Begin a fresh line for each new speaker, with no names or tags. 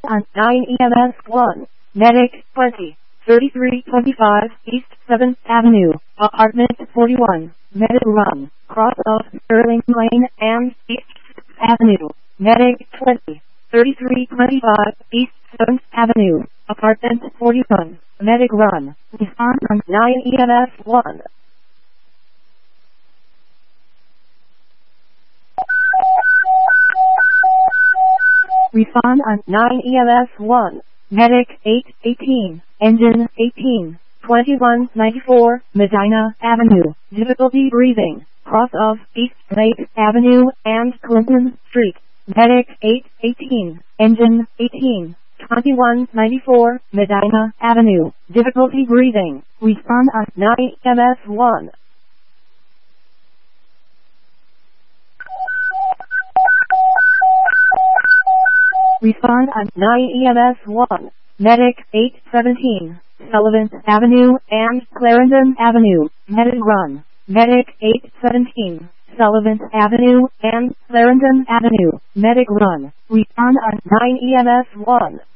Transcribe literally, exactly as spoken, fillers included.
on nine E M S one, Medic twenty, thirty-three twenty-five East seventh Avenue, Apartment forty-one, Medic Run, cross of Sterling Lane and East sixth Avenue, Medic twenty, thirty-three twenty-five East seventh Avenue, Apartment forty-one, Medic Run, respond on nine E M S one. Respond on nine E M S one, Medic eight eighteen, Engine eighteen, twenty-one ninety-four, Medina Avenue, difficulty breathing, cross of East Lake Avenue and Clinton Street, Medic eight eighteen, Engine eighteen, twenty-one ninety-four, Medina Avenue, difficulty breathing, respond on nine E M S one. Respond on nine E M S one, Medic eight seventeen, Sullivan Avenue and Clarendon Avenue, Medic Run, Medic eight seventeen, Sullivan Avenue and Clarendon Avenue, Medic Run, respond on nine E M S one.